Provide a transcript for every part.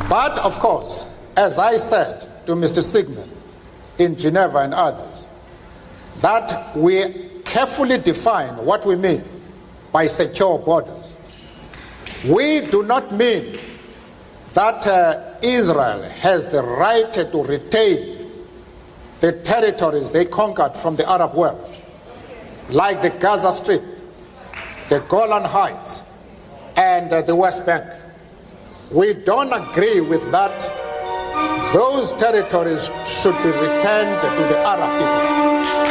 But, of course, as I said to Mr. Sigmund in Geneva and others, that we carefully define what we mean by secure borders. We do not mean that Israel has the right to retain the territories they conquered from the Arab world, like the Gaza Strip, the Golan Heights, and the West Bank. We don't agree with that. Those territories should be returned to the Arab people.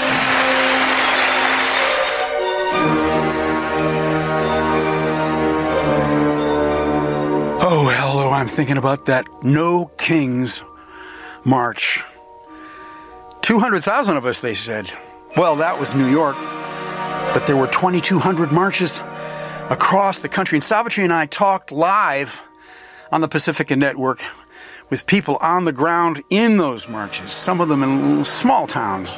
Oh, hello, I'm thinking about that No Kings March. 200,000 of us, they said. Well, that was New York, but there were 2,200 marches across the country. And Savitri and I talked live on the Pacifica Network with people on the ground in those marches, some of them in little small towns.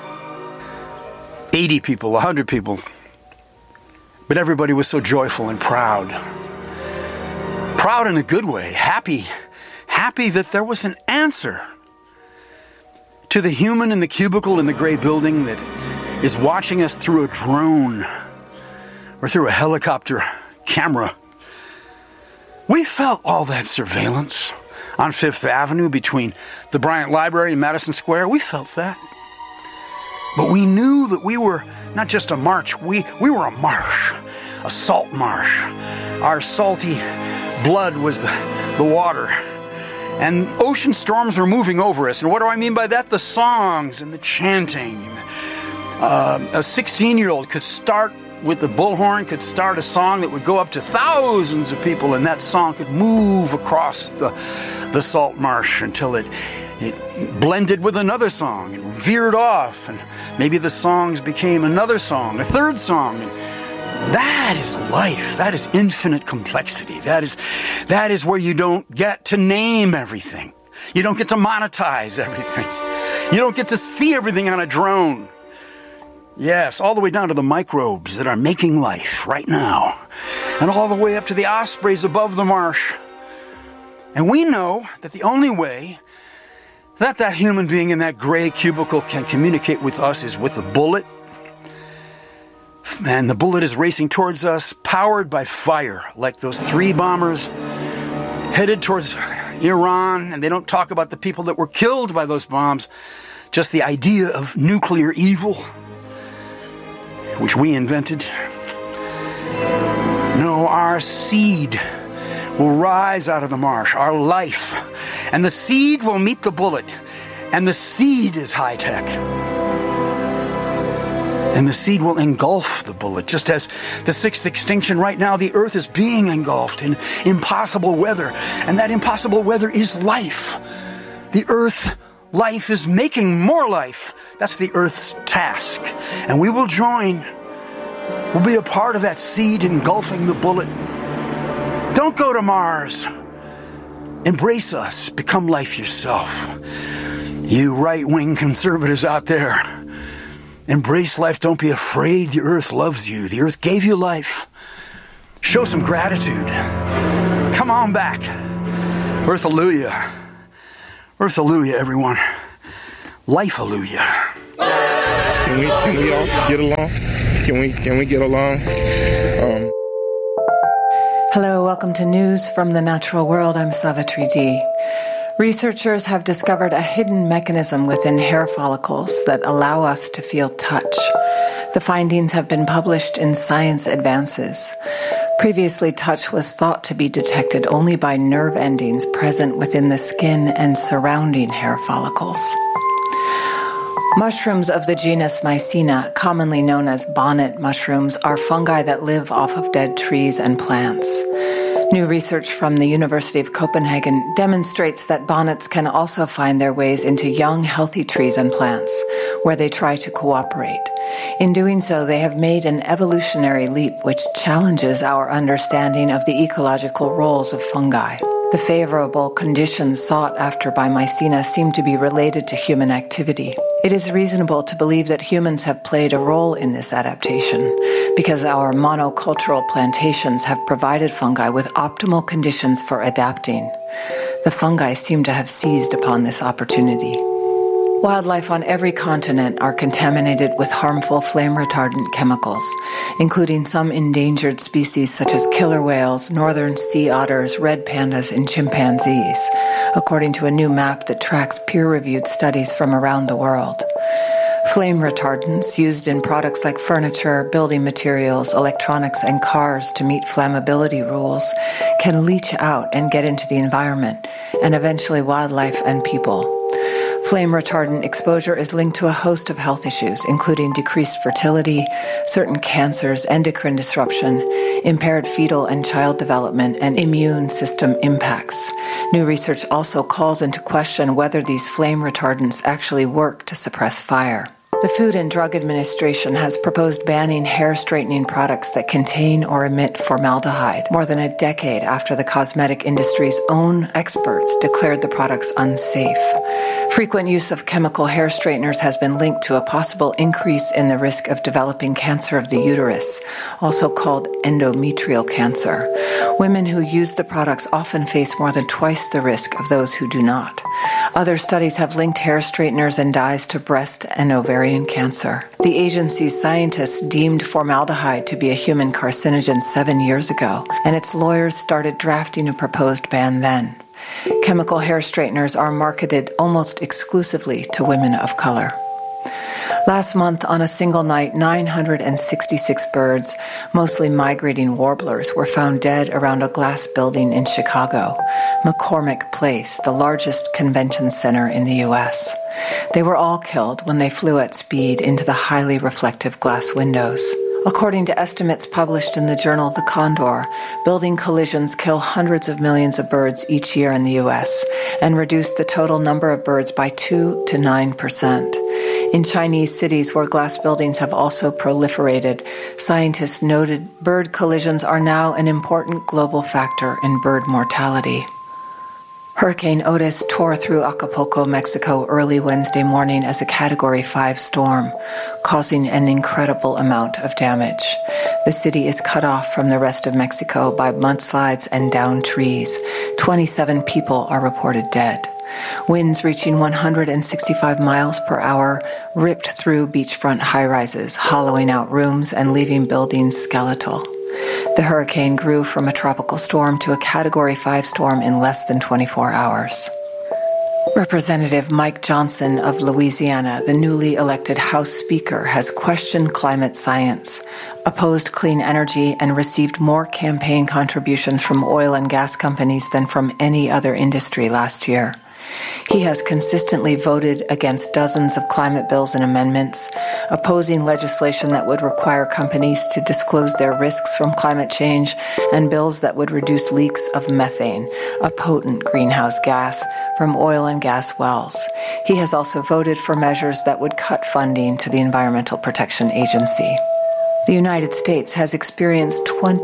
80 people, 100 people. But everybody was so joyful and proud. Proud in a good way, happy that there was an answer to the human in the cubicle in the gray building that is watching us through a drone or through a helicopter camera. We felt all that surveillance on Fifth Avenue between the Bryant Library and Madison Square. We felt that. But we knew that we were not just a march, we were a marsh, a salt marsh. Our salty blood was the water. And ocean storms were moving over us. And what do I mean by that? The songs and the chanting. A 16-year-old could start with the bullhorn, could start a song that would go up to thousands of people, and that song could move across the salt marsh until it blended with another song and veered off. And maybe the songs became another song, a third song. And that is life. That is infinite complexity. That is where you don't get to name everything. You don't get to monetize everything. You don't get to see everything on a drone. Yes, all the way down to the microbes that are making life right now. And all the way up to the ospreys above the marsh. And we know that the only way that human being in that gray cubicle can communicate with us is with a bullet. And the bullet is racing towards us, powered by fire, like those 3 bombers headed towards Iran. And they don't talk about the people that were killed by those bombs, just the idea of nuclear evil, which we invented. No, our seed will rise out of the marsh, our life. And the seed will meet the bullet. And the seed is high tech. And the seed will engulf the bullet. Just as the 6th extinction right now, the earth is being engulfed in impossible weather. And that impossible weather is life. The earth, life is making more life. That's the earth's task. And we will join. We'll be a part of that seed engulfing the bullet. Don't go to Mars. Embrace us. Become life yourself. You right-wing conservatives out there, embrace life. Don't be afraid. The earth loves you. The earth gave you life. Show some gratitude. Come on back. Earth-alleluia. Earth-alleluia, everyone. Life-alleluia. Can we all get along? Can we get along? Hello, welcome to News from the Natural World. I'm Savitri D. Researchers have discovered a hidden mechanism within hair follicles that allow us to feel touch. The findings have been published in Science Advances. Previously, touch was thought to be detected only by nerve endings present within the skin and surrounding hair follicles. Mushrooms of the genus Mycena, commonly known as bonnet mushrooms, are fungi that live off of dead trees and plants. New research from the University of Copenhagen demonstrates that bonnets can also find their ways into young, healthy trees and plants, where they try to cooperate. In doing so, they have made an evolutionary leap which challenges our understanding of the ecological roles of fungi. The favorable conditions sought after by Mycena seem to be related to human activity. It is reasonable to believe that humans have played a role in this adaptation because our monocultural plantations have provided fungi with optimal conditions for adapting. The fungi seem to have seized upon this opportunity. Wildlife on every continent are contaminated with harmful flame-retardant chemicals, including some endangered species such as killer whales, northern sea otters, red pandas, and chimpanzees, according to a new map that tracks peer-reviewed studies from around the world. Flame retardants used in products like furniture, building materials, electronics, and cars to meet flammability rules can leach out and get into the environment, and eventually wildlife and people. Flame retardant exposure is linked to a host of health issues, including decreased fertility, certain cancers, endocrine disruption, impaired fetal and child development, and immune system impacts. New research also calls into question whether these flame retardants actually work to suppress fire. The Food and Drug Administration has proposed banning hair straightening products that contain or emit formaldehyde, more than a decade after the cosmetic industry's own experts declared the products unsafe. Frequent use of chemical hair straighteners has been linked to a possible increase in the risk of developing cancer of the uterus, also called endometrial cancer. Women who use the products often face more than twice the risk of those who do not. Other studies have linked hair straighteners and dyes to breast and ovarian cancer. The agency's scientists deemed formaldehyde to be a human carcinogen 7 years ago, and its lawyers started drafting a proposed ban then. Chemical hair straighteners are marketed almost exclusively to women of color. Last month, on a single night, 966 birds, mostly migrating warblers, were found dead around a glass building in Chicago, McCormick Place, the largest convention center in the U.S. They were all killed when they flew at speed into the highly reflective glass windows. According to estimates published in the journal The Condor, building collisions kill hundreds of millions of birds each year in the U.S. and reduce the total number of birds by 2 to 9%. In Chinese cities where glass buildings have also proliferated, scientists noted bird collisions are now an important global factor in bird mortality. Hurricane Otis tore through Acapulco, Mexico early Wednesday morning as a Category 5 storm, causing an incredible amount of damage. The city is cut off from the rest of Mexico by mudslides and downed trees. 27 people are reported dead. Winds reaching 165 miles per hour ripped through beachfront high-rises, hollowing out rooms and leaving buildings skeletal. The hurricane grew from a tropical storm to a Category 5 storm in less than 24 hours. Representative Mike Johnson of Louisiana, the newly elected House Speaker, has questioned climate science, opposed clean energy, and received more campaign contributions from oil and gas companies than from any other industry last year. He has consistently voted against dozens of climate bills and amendments, opposing legislation that would require companies to disclose their risks from climate change, and bills that would reduce leaks of methane, a potent greenhouse gas, from oil and gas wells. He has also voted for measures that would cut funding to the Environmental Protection Agency. The United States has experienced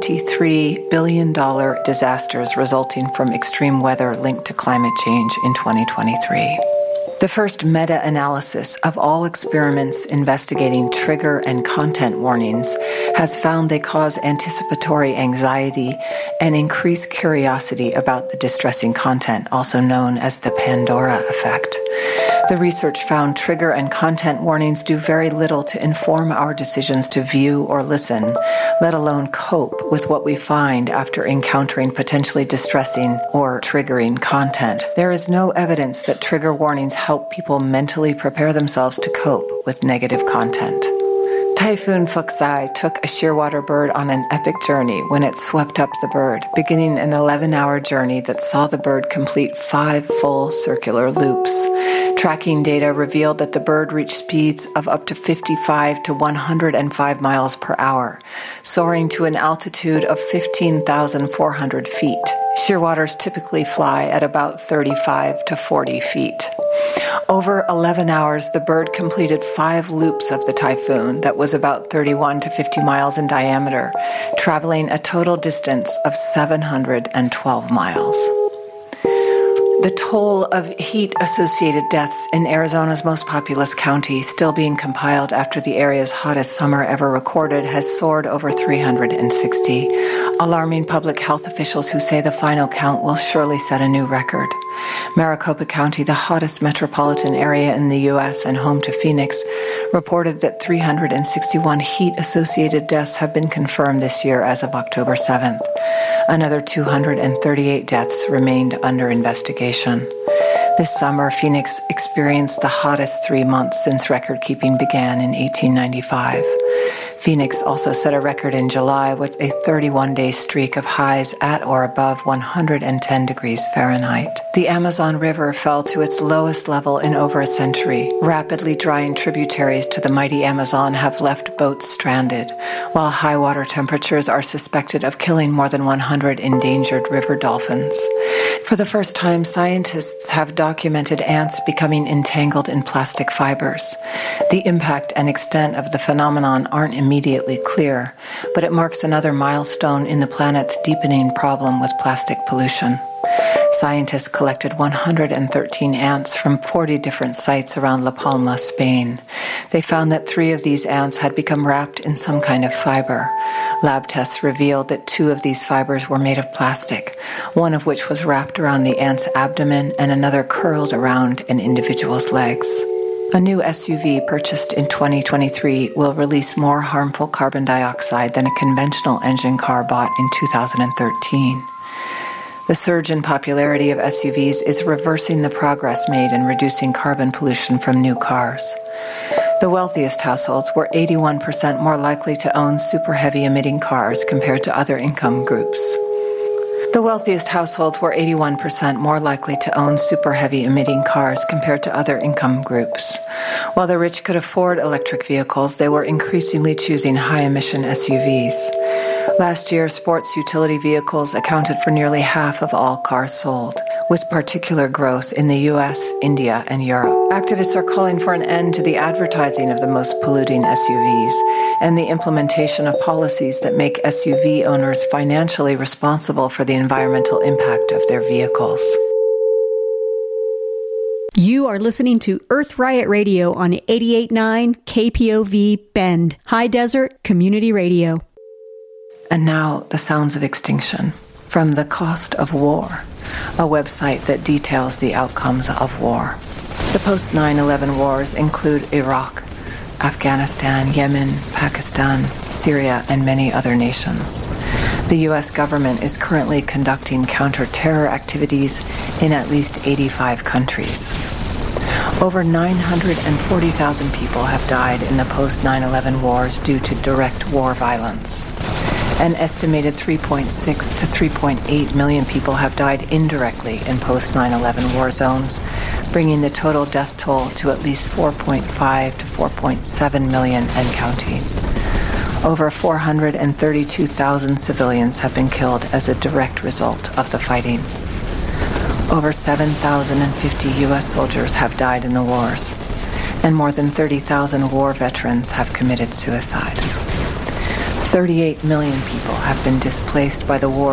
$23 billion disasters resulting from extreme weather linked to climate change in 2023. The first meta-analysis of all experiments investigating trigger and content warnings has found they cause anticipatory anxiety and increase curiosity about the distressing content, also known as the Pandora effect. The research found trigger and content warnings do very little to inform our decisions to view or listen, let alone cope with what we find after encountering potentially distressing or triggering content. There is no evidence that trigger warnings help people mentally prepare themselves to cope with negative content. Typhoon Fuxai took a shearwater bird on an epic journey when it swept up the bird, beginning an 11-hour journey that saw the bird complete 5 full circular loops. Tracking data revealed that the bird reached speeds of up to 55 to 105 miles per hour, soaring to an altitude of 15,400 feet. Shearwaters typically fly at about 35 to 40 feet. Over 11 hours, the bird completed 5 loops of the Typhoon that was about 31 to 50 miles in diameter, traveling a total distance of 712 miles. The toll of heat-associated deaths in Arizona's most populous county, still being compiled after the area's hottest summer ever recorded, has soared over 360, alarming public health officials who say the final count will surely set a new record. Maricopa County, the hottest metropolitan area in the U.S. and home to Phoenix, reported that 361 heat-associated deaths have been confirmed this year as of October 7th. Another 238 deaths remained under investigation. This summer, Phoenix experienced the hottest 3 months since record-keeping began in 1895. Phoenix also set a record in July with a 31-day streak of highs at or above 110 degrees Fahrenheit. The Amazon River fell to its lowest level in over a century. Rapidly drying tributaries to the mighty Amazon have left boats stranded, while high water temperatures are suspected of killing more than 100 endangered river dolphins. For the first time, scientists have documented ants becoming entangled in plastic fibers. The impact and extent of the phenomenon aren't immediately clear, but it marks another milestone in the planet's deepening problem with plastic pollution. Scientists collected 113 ants from 40 different sites around La Palma, Spain. They found that 3 of these ants had become wrapped in some kind of fiber. Lab tests revealed that 2 of these fibers were made of plastic, one of which was wrapped around the ant's abdomen and another curled around an individual's legs. A new SUV purchased in 2023 will release more harmful carbon dioxide than a conventional engine car bought in 2013. The surge in popularity of SUVs is reversing the progress made in reducing carbon pollution from new cars. The wealthiest households were 81% more likely to own super heavy emitting cars compared to other income groups. The wealthiest households were 81% more likely to own super heavy emitting cars compared to other income groups. While the rich could afford electric vehicles, they were increasingly choosing high emission SUVs. Last year, sports utility vehicles accounted for nearly half of all cars sold, with particular growth in the US, India, and Europe. Activists are calling for an end to the advertising of the most polluting SUVs and the implementation of policies that make SUV owners financially responsible for the environmental impact of their vehicles. You are listening to Earth Riot Radio on 88.9 KPOV Bend, High Desert Community Radio. And now, the sounds of extinction from The Cost of War, a website that details the outcomes of war. The post-9/11 wars include Iraq, Afghanistan, Yemen, Pakistan, Syria, and many other nations. The U.S. government is currently conducting counter-terror activities in at least 85 countries. Over 940,000 people have died in the post-9/11 wars due to direct war violence. An estimated 3.6 to 3.8 million people have died indirectly in post-9/11 war zones, bringing the total death toll to at least 4.5 to 4.7 million and counting. Over 432,000 civilians have been killed as a direct result of the fighting. Over 7,050 U.S. soldiers have died in the wars, and more than 30,000 war veterans have committed suicide. 38 million people have been displaced by the war